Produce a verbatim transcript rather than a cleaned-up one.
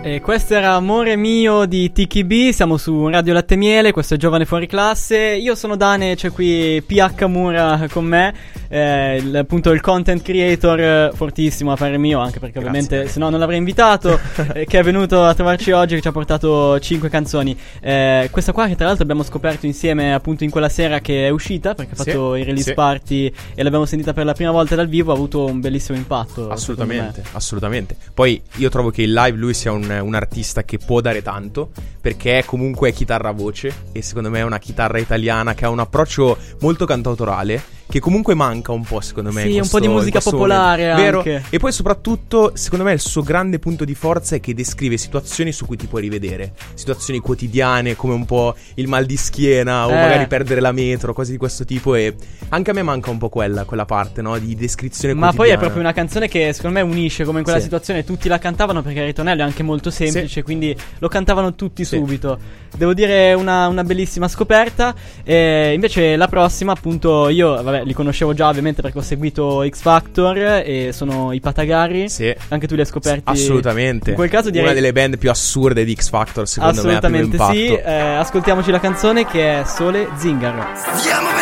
E questo era Amore mio di Tiki B, siamo su Radio Latte Miele, questo è Giovane Fuori Classe. Io sono Dane, c'è qui P H Mura con me, eh, il, appunto il content creator fortissimo a parer mio, anche perché Grazie, ovviamente bene. se no non l'avrei invitato, eh, che è venuto a trovarci oggi, che ci ha portato cinque canzoni. Eh, questa qua che tra l'altro abbiamo scoperto insieme appunto in quella sera che è uscita, perché ha fatto Sì, i release sì. party e l'abbiamo sentita per la prima volta dal vivo, ha avuto un bellissimo impatto. Assolutamente, assolutamente. Poi io trovo che in live lui sia un, un artista che può dare tanto, perché è comunque chitarra a voce, e secondo me è una chitarra italiana che ha un approccio molto cantautorale, che comunque manca un po', secondo me. Sì, in un questo, po' di in musica questo popolare momento. anche. Vero? E poi soprattutto, secondo me, il suo grande punto di forza è che descrive situazioni su cui ti puoi rivedere, situazioni quotidiane come un po' il mal di schiena o Eh. magari perdere la metro, cose di questo tipo. E anche a me manca un po' quella, quella parte, no? Di descrizione Ma poi quotidiana. è proprio una canzone che secondo me unisce, come in quella Sì. situazione tutti la cantavano perché il ritornello è anche molto semplice, Sì. quindi lo cantavano tutti Sì. subito. Devo dire una, una bellissima scoperta. E invece la prossima, appunto, io vabbè li conoscevo già ovviamente perché ho seguito X Factor e sono i Patagari. Sì. Anche tu li hai scoperti? Assolutamente. In quel caso direi una delle band più assurde di X Factor, secondo me, a primo assolutamente impatto. sì. Eh, ascoltiamoci la canzone che è Sole Zingaro. Siamo